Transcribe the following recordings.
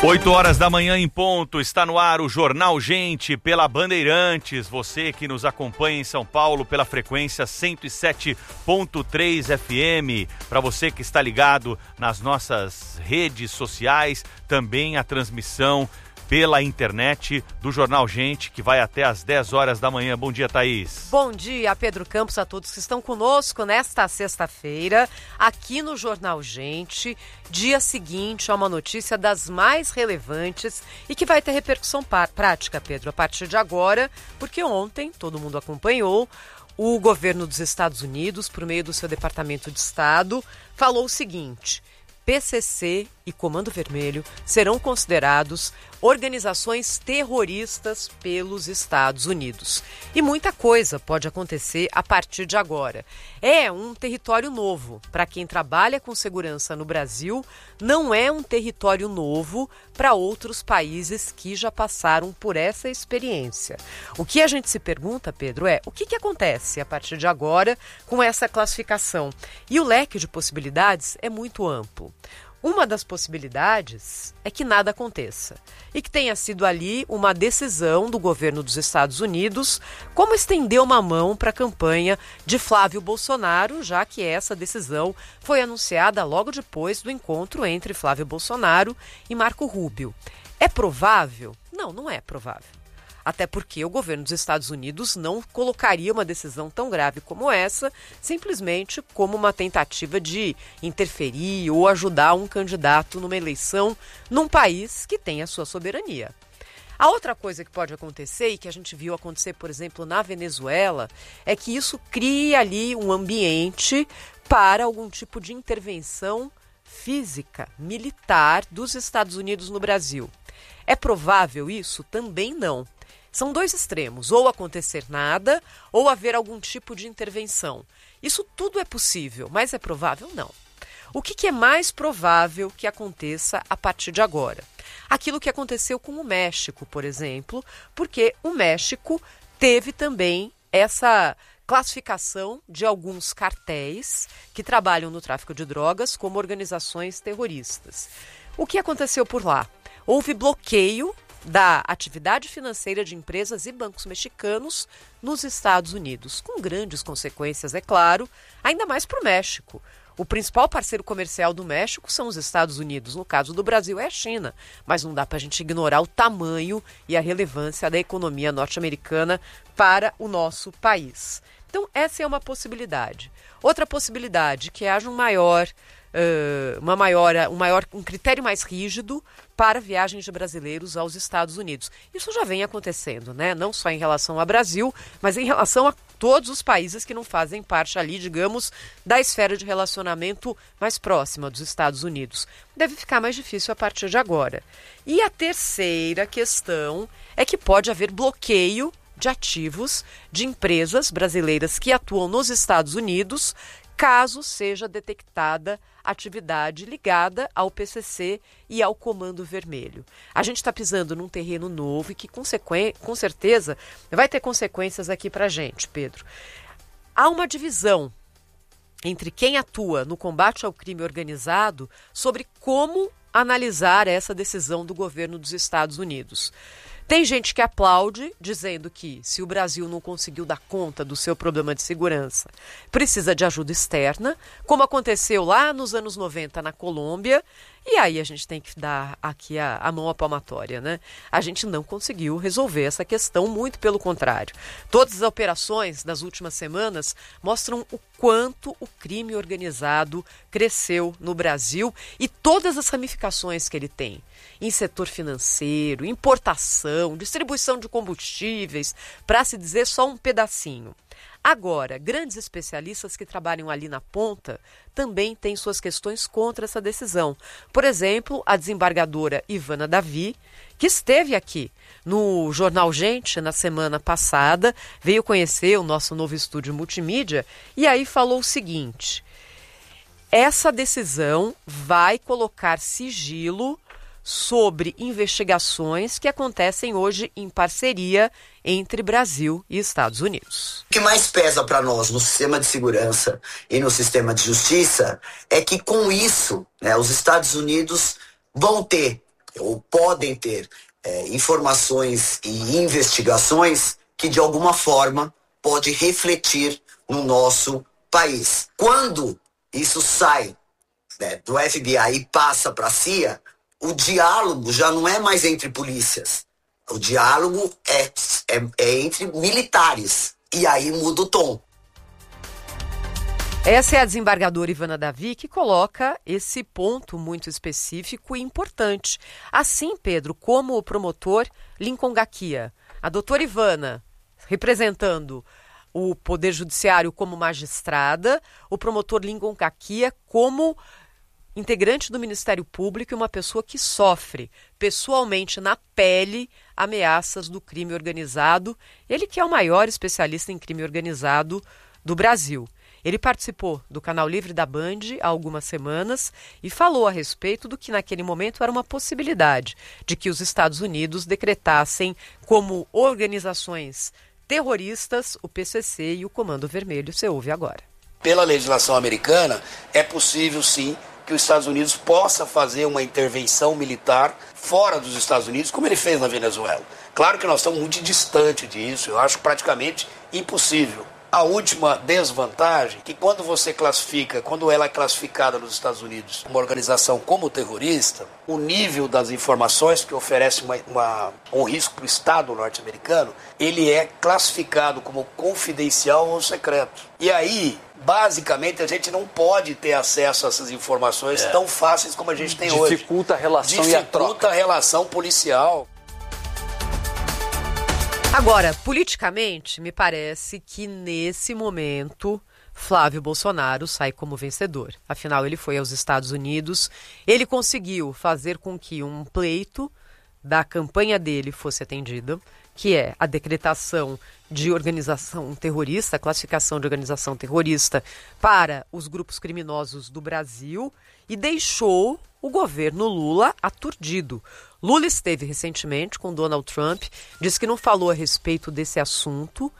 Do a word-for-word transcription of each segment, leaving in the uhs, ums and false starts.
oito horas da manhã em ponto, está no ar o Jornal Gente pela Bandeirantes. Você que nos acompanha em São Paulo pela frequência cento e sete ponto três F M. Para você que está ligado nas nossas redes sociais, também a transmissão pela internet do Jornal Gente, que vai até às dez horas da manhã. Bom dia, Thaís. Bom dia, Pedro Campos, a todos que estão conosco nesta sexta-feira, aqui no Jornal Gente, dia seguinte a uma notícia das mais relevantes e que vai ter repercussão prática, Pedro, a partir de agora, porque ontem, todo mundo acompanhou, o governo dos Estados Unidos, por meio do seu Departamento de Estado, falou o seguinte: P C C e Comando Vermelho serão considerados organizações terroristas pelos Estados Unidos. E muita coisa pode acontecer a partir de agora. É um território novo. Para quem trabalha com segurança no Brasil, não é um território novo para outros países que já passaram por essa experiência. O que a gente se pergunta, Pedro, é o que, que acontece a partir de agora com essa classificação? E o leque de possibilidades é muito amplo. Uma das possibilidades é que nada aconteça e que tenha sido ali uma decisão do governo dos Estados Unidos, como estender uma mão para a campanha de Flávio Bolsonaro, já que essa decisão foi anunciada logo depois do encontro entre Flávio Bolsonaro e Marco Rubio. É provável? Não, não é provável. Até porque o governo dos Estados Unidos não colocaria uma decisão tão grave como essa simplesmente como uma tentativa de interferir ou ajudar um candidato numa eleição num país que tem a sua soberania. A outra coisa que pode acontecer, e que a gente viu acontecer, por exemplo, na Venezuela, é que isso cria ali um ambiente para algum tipo de intervenção física, militar dos Estados Unidos no Brasil. É provável isso? Também não. São dois extremos, ou acontecer nada, ou haver algum tipo de intervenção. Isso tudo é possível, mas é provável? Não. O que, que é mais provável que aconteça a partir de agora? Aquilo que aconteceu com o México, por exemplo, porque o México teve também essa classificação de alguns cartéis que trabalham no tráfico de drogas como organizações terroristas. O que aconteceu por lá? Houve bloqueio da atividade financeira de empresas e bancos mexicanos nos Estados Unidos, com grandes consequências, é claro, ainda mais para o México. O principal parceiro comercial do México são os Estados Unidos, no caso do Brasil é a China, mas não dá para a gente ignorar o tamanho e a relevância da economia norte-americana para o nosso país. Então essa é uma possibilidade. Outra possibilidade, que haja um maior... Uh, uma maior, um, maior, um critério mais rígido para viagens de brasileiros aos Estados Unidos. Isso já vem acontecendo, né? Não só em relação ao Brasil, mas em relação a todos os países que não fazem parte ali, digamos, da esfera de relacionamento mais próxima dos Estados Unidos. Deve ficar mais difícil a partir de agora. E a terceira questão é que pode haver bloqueio de ativos de empresas brasileiras que atuam nos Estados Unidos, caso seja detectada atividade ligada ao P C C e ao Comando Vermelho. A gente está pisando num terreno novo e que, consequ... com certeza, vai ter consequências aqui para a gente, Pedro. Há uma divisão entre quem atua no combate ao crime organizado sobre como analisar essa decisão do governo dos Estados Unidos. Tem gente que aplaude, dizendo que se o Brasil não conseguiu dar conta do seu problema de segurança, precisa de ajuda externa, como aconteceu lá nos anos noventa na Colômbia, e aí a gente tem que dar aqui a, a mão à palmatória, né? A gente não conseguiu resolver essa questão, muito pelo contrário. Todas as operações das últimas semanas mostram o quanto o crime organizado cresceu no Brasil e todas as ramificações que ele tem. Em setor financeiro, importação, distribuição de combustíveis, para se dizer só um pedacinho. Agora, grandes especialistas que trabalham ali na ponta também têm suas questões contra essa decisão. Por exemplo, a desembargadora Ivana Davi, que esteve aqui no Jornal Gente na semana passada, veio conhecer o nosso novo estúdio multimídia e aí falou o seguinte: essa decisão vai colocar sigilo sobre investigações que acontecem hoje em parceria entre Brasil e Estados Unidos. O que mais pesa para nós no sistema de segurança e no sistema de justiça é que com isso, né, os Estados Unidos vão ter ou podem ter é, informações e investigações que de alguma forma pode refletir no nosso país. Quando isso sai, né, do F B I e passa para a C I A, o diálogo já não é mais entre polícias. O diálogo é, é, é entre militares. E aí muda o tom. Essa é a desembargadora Ivana Davi que coloca esse ponto muito específico e importante. Assim, Pedro, como o promotor Lincoln Gakia, a doutora Ivana representando o Poder Judiciário como magistrada, o promotor Lincoln Gakia como integrante do Ministério Público e uma pessoa que sofre pessoalmente na pele ameaças do crime organizado. Ele que é o maior especialista em crime organizado do Brasil. Ele participou do Canal Livre da Band há algumas semanas e falou a respeito do que naquele momento era uma possibilidade de que os Estados Unidos decretassem como organizações terroristas o P C C e o Comando Vermelho. Você ouve agora. Pela legislação americana, é possível sim que os Estados Unidos possa fazer uma intervenção militar fora dos Estados Unidos, como ele fez na Venezuela. Claro que nós estamos muito distante disso, eu acho praticamente impossível. A última desvantagem é que quando você classifica, quando ela é classificada nos Estados Unidos, uma organização como terrorista, o nível das informações que oferece uma, uma, um risco para o Estado norte-americano, ele é classificado como confidencial ou secreto. E aí, basicamente, a gente não pode ter acesso a essas informações é. tão fáceis como a gente tem Dificulta hoje. Dificulta a relação Dificulta e a troca. Dificulta a relação policial. Agora, politicamente, me parece que nesse momento Flávio Bolsonaro sai como vencedor. Afinal, ele foi aos Estados Unidos, ele conseguiu fazer com que um pleito da campanha dele fosse atendido, que é a decretação de organização terrorista, a classificação de organização terrorista para os grupos criminosos do Brasil, e deixou o governo Lula aturdido. Lula esteve recentemente com Donald Trump, disse que não falou a respeito desse assunto,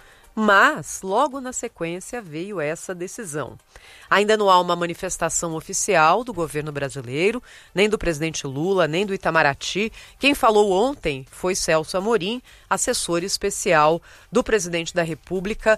mas logo na sequência veio essa decisão. Ainda não há uma manifestação oficial do governo brasileiro, nem do presidente Lula, nem do Itamaraty. Quem falou ontem foi Celso Amorim, assessor especial do presidente da República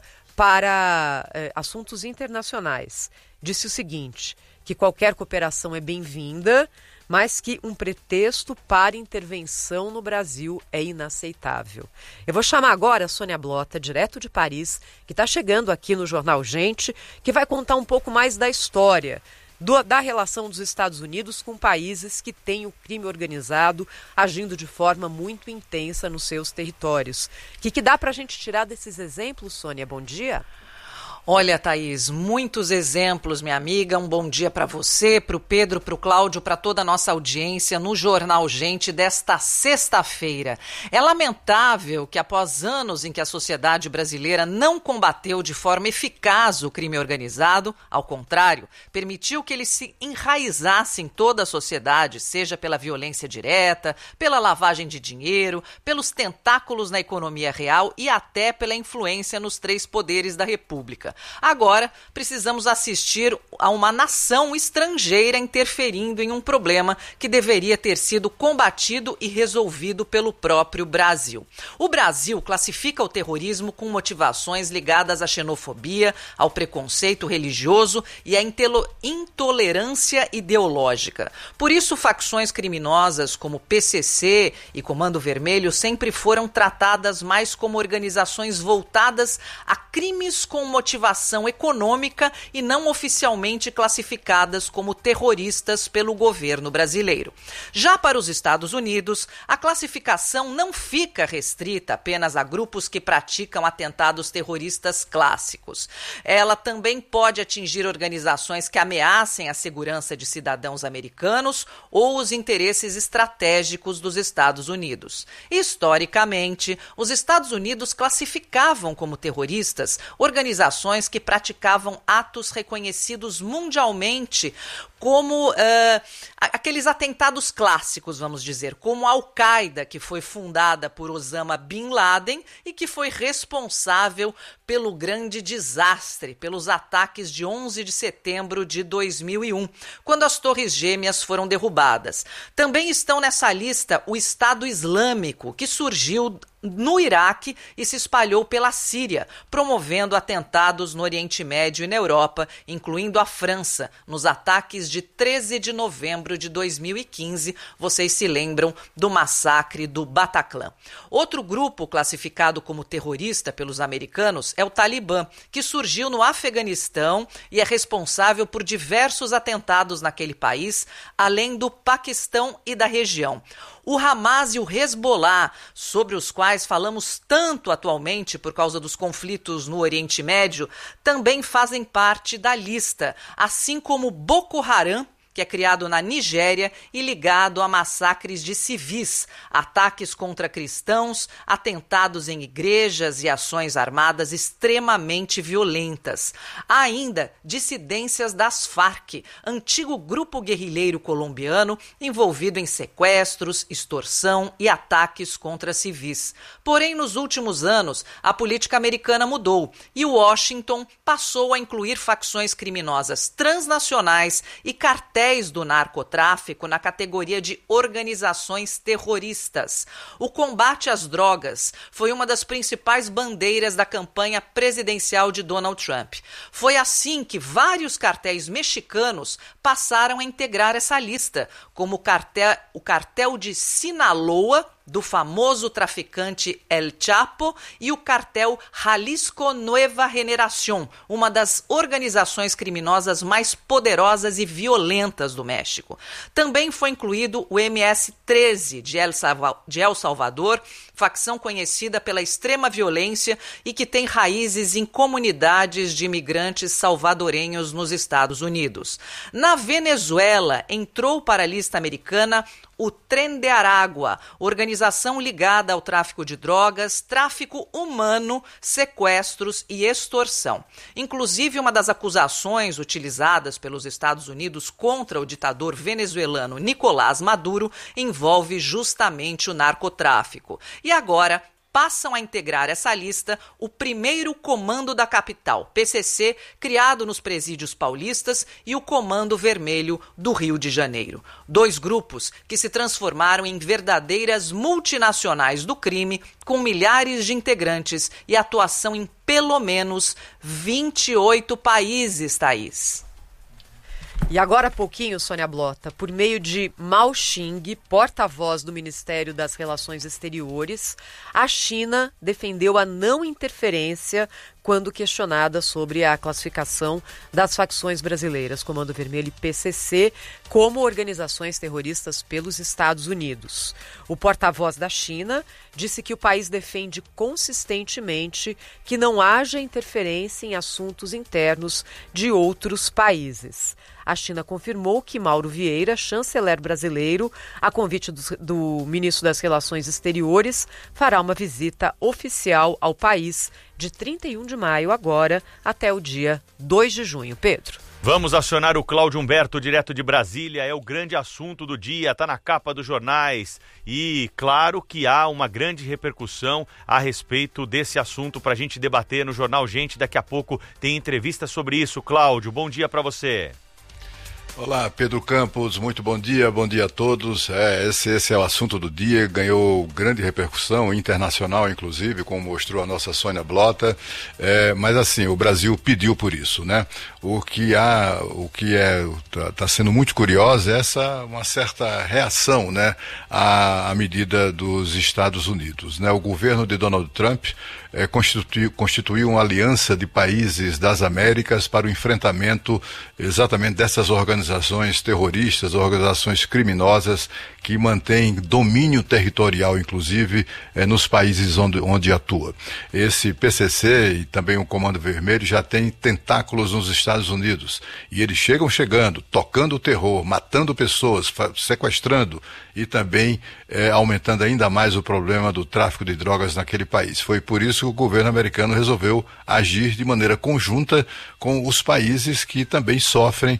para eh, assuntos internacionais. Disse o seguinte, que qualquer cooperação é bem-vinda, mas que um pretexto para intervenção no Brasil é inaceitável. Eu vou chamar agora a Sônia Blota, direto de Paris, que está chegando aqui no Jornal Gente, que vai contar um pouco mais da história do, da relação dos Estados Unidos com países que têm o crime organizado agindo de forma muito intensa nos seus territórios. O que, que dá para a gente tirar desses exemplos, Sônia? Bom dia. Olha, Thaís, muitos exemplos, minha amiga. Um bom dia para você, para o Pedro, para o Cláudio, para toda a nossa audiência no Jornal Gente desta sexta-feira. É lamentável que após anos em que a sociedade brasileira não combateu de forma eficaz o crime organizado, ao contrário, permitiu que ele se enraizasse em toda a sociedade, seja pela violência direta, pela lavagem de dinheiro, pelos tentáculos na economia real e até pela influência nos três poderes da República. Agora, precisamos assistir a uma nação estrangeira interferindo em um problema que deveria ter sido combatido e resolvido pelo próprio Brasil. O Brasil classifica o terrorismo com motivações ligadas à xenofobia, ao preconceito religioso e à intolerância ideológica. Por isso, facções criminosas como P C C e Comando Vermelho sempre foram tratadas mais como organizações voltadas a crimes com motivação econômica e não oficialmente classificadas como terroristas pelo governo brasileiro. Já para os Estados Unidos, a classificação não fica restrita apenas a grupos que praticam atentados terroristas clássicos. Ela também pode atingir organizações que ameacem a segurança de cidadãos americanos ou os interesses estratégicos dos Estados Unidos. Historicamente, os Estados Unidos classificavam como terroristas organizações que praticavam atos reconhecidos mundialmente como uh, aqueles atentados clássicos, vamos dizer, como a Al-Qaeda, que foi fundada por Osama Bin Laden e que foi responsável pelo grande desastre, pelos ataques de onze de setembro de dois mil e um, quando as Torres Gêmeas foram derrubadas. Também estão nessa lista o Estado Islâmico, que surgiu no Iraque e se espalhou pela Síria, promovendo atentados no Oriente Médio e na Europa, incluindo a França, nos ataques de treze de novembro de dois mil e quinze. Vocês se lembram do massacre do Bataclan. Outro grupo classificado como terrorista pelos americanos é o Talibã, que surgiu no Afeganistão e é responsável por diversos atentados naquele país, além do Paquistão e da região. O Hamas e o Hezbollah, sobre os quais falamos tanto atualmente por causa dos conflitos no Oriente Médio, também fazem parte da lista, assim como Boko Haram, que é criado na Nigéria e ligado a massacres de civis, ataques contra cristãos, atentados em igrejas e ações armadas extremamente violentas. Há ainda dissidências das Farc, antigo grupo guerrilheiro colombiano envolvido em sequestros, extorsão e ataques contra civis. Porém, nos últimos anos, a política americana mudou e Washington passou a incluir facções criminosas transnacionais e cartéis do narcotráfico na categoria de organizações terroristas. O combate às drogas foi uma das principais bandeiras da campanha presidencial de Donald Trump. Foi assim que vários cartéis mexicanos passaram a integrar essa lista, como o cartel, o cartel de Sinaloa, do famoso traficante El Chapo, e o cartel Jalisco Nueva Generación, uma das organizações criminosas mais poderosas e violentas do México. Também foi incluído o M S treze de El, Salva- de El Salvador, facção conhecida pela extrema violência e que tem raízes em comunidades de imigrantes salvadorenhos nos Estados Unidos. Na Venezuela, entrou para a lista americana o Tren de Aragua, organização ligada ao tráfico de drogas, tráfico humano, sequestros e extorsão. Inclusive, uma das acusações utilizadas pelos Estados Unidos contra o ditador venezuelano Nicolás Maduro envolve justamente o narcotráfico. E agora passam a integrar essa lista o primeiro Comando da Capital, P C C, criado nos presídios paulistas, e o Comando Vermelho do Rio de Janeiro. Dois grupos que se transformaram em verdadeiras multinacionais do crime, com milhares de integrantes e atuação em pelo menos vinte e oito países, Thaís. E agora há pouquinho, Sônia Blota, por meio de Mao Xing, porta-voz do Ministério das Relações Exteriores, a China defendeu a não interferência quando questionada sobre a classificação das facções brasileiras, Comando Vermelho e P C C, como organizações terroristas pelos Estados Unidos. O porta-voz da China disse que o país defende consistentemente que não haja interferência em assuntos internos de outros países. A China confirmou que Mauro Vieira, chanceler brasileiro, a convite do, do ministro das Relações Exteriores, fará uma visita oficial ao país de trinta e um de maio agora até o dia dois de junho. Pedro. Vamos acionar o Cláudio Humberto, direto de Brasília. É o grande assunto do dia, está na capa dos jornais. E claro que há uma grande repercussão a respeito desse assunto para a gente debater no Jornal Gente. Daqui a pouco tem entrevista sobre isso. Cláudio, bom dia para você. Olá, Pedro Campos, muito bom dia, bom dia a todos. É, esse, esse é o assunto do dia, ganhou grande repercussão internacional, inclusive, como mostrou a nossa Sônia Blota, é, mas assim, o Brasil pediu por isso, né? O que há, o que é, está sendo muito curioso é essa, uma certa reação, né, à, à medida dos Estados Unidos, né? O governo de Donald Trump é, constituiu, constituiu uma aliança de países das Américas para o enfrentamento exatamente dessas organizações organizações terroristas, organizações criminosas que mantêm domínio territorial, inclusive, eh, nos países onde, onde atua. Esse P C C e também o Comando Vermelho já tem tentáculos nos Estados Estados Unidos. E eles chegam chegando, tocando o terror, matando pessoas, sequestrando e também é, aumentando ainda mais o problema do tráfico de drogas naquele país. Foi por isso que o governo americano resolveu agir de maneira conjunta com os países que também sofrem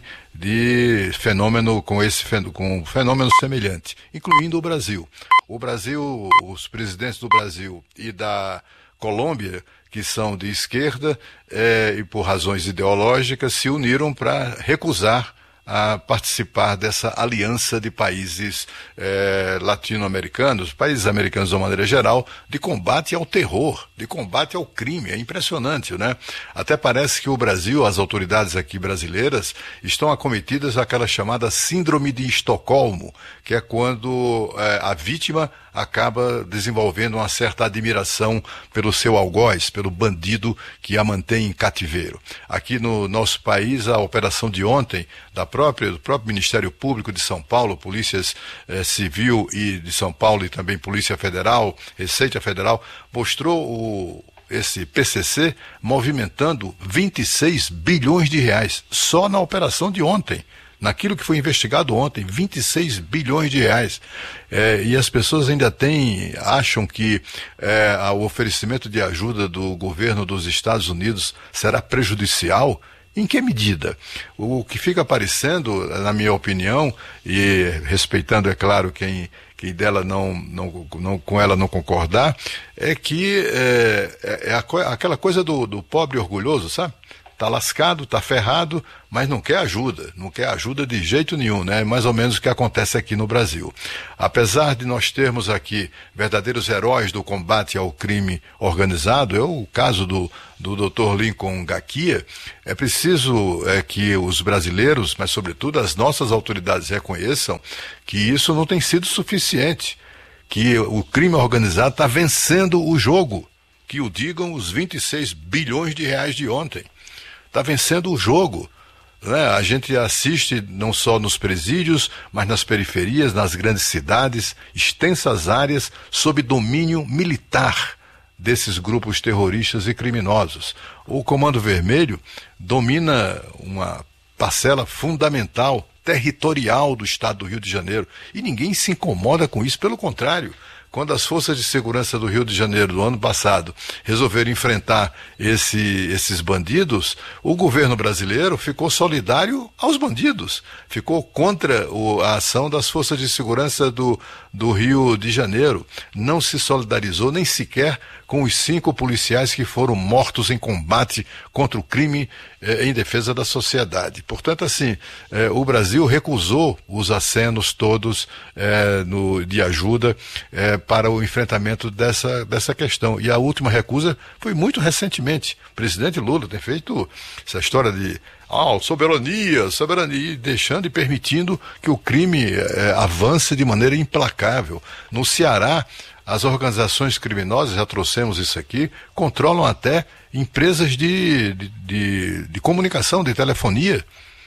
de fenômeno com esse com um fenômeno semelhante, incluindo o Brasil. O Brasil, os presidentes do Brasil e da Colômbia, que são de esquerda é, e por razões ideológicas, se uniram para recusar a participar dessa aliança de países eh, latino-americanos, países americanos de uma maneira geral, de combate ao terror, de combate ao crime. É impressionante, né? Até parece que o Brasil, as autoridades aqui brasileiras, estão acometidas àquela chamada síndrome de Estocolmo, que é quando eh, a vítima acaba desenvolvendo uma certa admiração pelo seu algoz, pelo bandido que a mantém em cativeiro. Aqui no nosso país, a operação de ontem da própria, do próprio Ministério Público de São Paulo, Polícias eh, Civil e de São Paulo e também Polícia Federal, Receita Federal, mostrou o, esse P C C movimentando vinte e seis bilhões de reais só na operação de ontem. Naquilo que foi investigado ontem, vinte e seis bilhões de reais. É, e as pessoas ainda têm, acham que é, o oferecimento de ajuda do governo dos Estados Unidos será prejudicial? Em que medida? O que fica aparecendo, na minha opinião, e respeitando, é claro, quem, quem dela não, não, não, com ela não concordar, é que é, é, é a, aquela coisa do, do pobre orgulhoso, sabe? Está lascado, está ferrado, mas não quer ajuda, não quer ajuda de jeito nenhum, né? É mais ou menos o que acontece aqui no Brasil. Apesar de nós termos aqui verdadeiros heróis do combate ao crime organizado, é o caso do, do doutor Lincoln Gaquia, é preciso é, que os brasileiros, mas sobretudo as nossas autoridades reconheçam que isso não tem sido suficiente, que o crime organizado está vencendo o jogo, que o digam os vinte e seis bilhões de reais de ontem. Está vencendo o jogo, né? A gente assiste não só nos presídios, mas nas periferias, nas grandes cidades, extensas áreas sob domínio militar desses grupos terroristas e criminosos. O Comando Vermelho domina uma parcela fundamental, territorial do estado do Rio de Janeiro, e ninguém se incomoda com isso, pelo contrário. Quando as forças de segurança do Rio de Janeiro, do ano passado, resolveram enfrentar esse, esses bandidos, o governo brasileiro ficou solidário aos bandidos, ficou contra o, a ação das forças de segurança do, do Rio de Janeiro, não se solidarizou nem sequer com os cinco policiais que foram mortos em combate contra o crime eh, em defesa da sociedade. Portanto, assim, eh, o Brasil recusou os acenos todos eh, no, de ajuda eh, para o enfrentamento dessa, dessa questão. E a última recusa foi muito recentemente. O presidente Lula tem feito essa história de ah, soberania, soberania, deixando e permitindo que o crime eh, avance de maneira implacável. No Ceará, as organizações criminosas, já trouxemos isso aqui, controlam até empresas de, de, de, de comunicação, de telefonia,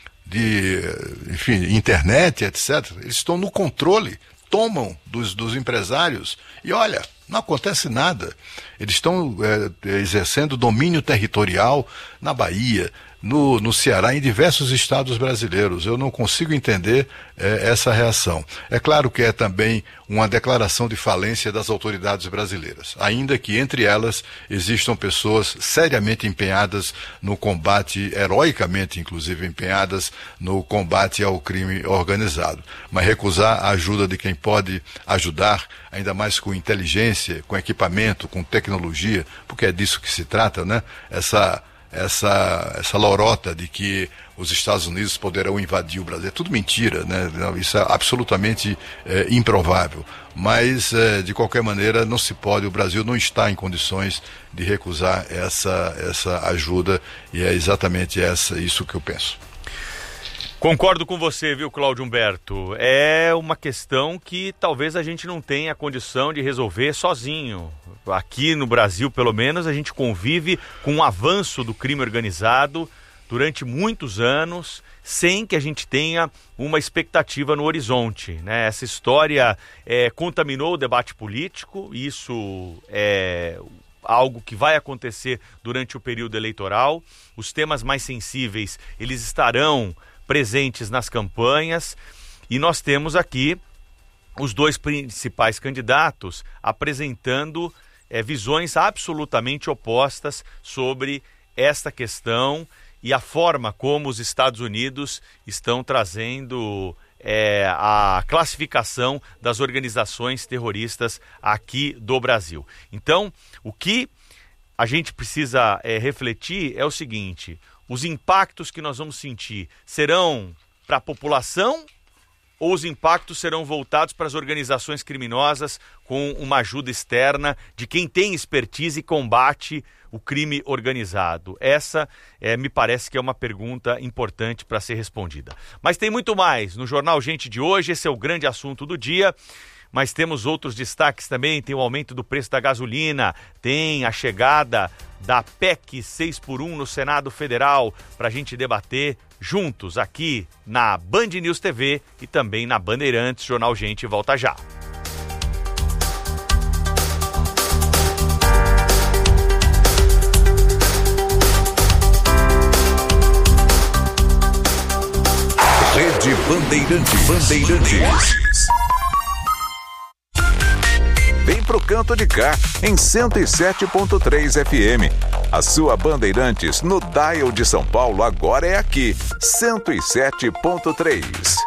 de, enfim, internet, etcétera. Eles estão no controle, tomam dos, dos empresários e, olha, não acontece nada. Eles estão é, exercendo domínio territorial na Bahia, no, no Ceará, em diversos estados brasileiros. Eu não consigo entender é, essa reação. É claro que é também uma declaração de falência das autoridades brasileiras, ainda que entre elas existam pessoas seriamente empenhadas no combate, heroicamente inclusive empenhadas no combate ao crime organizado. Mas recusar a ajuda de quem pode ajudar, ainda mais com inteligência, com equipamento, com tecnologia, porque é disso que se trata, né? Essa essa essa lorota de que os Estados Unidos poderão invadir o Brasil, é tudo mentira, né? Isso é absolutamente é, improvável, mas é, de qualquer maneira não se pode, o Brasil não está em condições de recusar essa, essa ajuda, e é exatamente essa, isso que eu penso. Concordo com você, viu, Cláudio Humberto? É uma questão que talvez a gente não tenha condição de resolver sozinho. Aqui no Brasil, pelo menos, a gente convive com um avanço do crime organizado durante muitos anos, sem que a gente tenha uma expectativa no horizonte, né? Essa história é, contaminou o debate político, isso é algo que vai acontecer durante o período eleitoral. Os temas mais sensíveis, eles estarão presentes nas campanhas, e nós temos aqui os dois principais candidatos apresentando é, visões absolutamente opostas sobre esta questão e a forma como os Estados Unidos estão trazendo é, a classificação das organizações terroristas aqui do Brasil. Então, o que a gente precisa é, refletir é o seguinte: os impactos que nós vamos sentir serão para a população, ou os impactos serão voltados para as organizações criminosas com uma ajuda externa de quem tem expertise e combate o crime organizado? Essa é, me parece que é uma pergunta importante para ser respondida. Mas tem muito mais no Jornal Gente de hoje, esse é o grande assunto do dia. Mas temos outros destaques também, tem o aumento do preço da gasolina, tem a chegada da P E C seis por um no Senado Federal, para a gente debater juntos aqui na Band News T V e também na Bandeirantes. Jornal Gente volta já. Rede Bandeirantes. Bandeirantes. Vem pro Canto de Cá, em cento e sete ponto três F M. A sua Bandeirantes no dial de São Paulo agora é aqui, cento e sete ponto três.